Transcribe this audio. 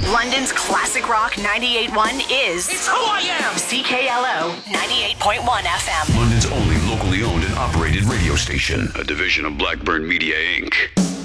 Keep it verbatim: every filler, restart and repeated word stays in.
London's classic rock ninety-eight point one is... It's who I am! C K L O ninety-eight point one F M. London's only locally owned and operated radio station. A division of Blackburn Media, Incorporated.